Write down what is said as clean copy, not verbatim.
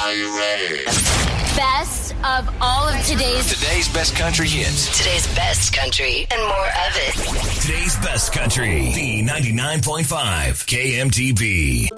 Are you ready? Best of all of today's best country hits. Today's best country and more of it. Today's best country. B 99.5 KMTB.